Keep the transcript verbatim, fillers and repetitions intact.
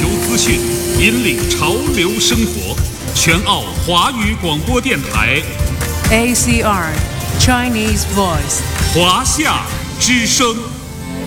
球资讯，引领潮流生活。全澳华语广播电台 A C R Chinese Voice 华夏之声。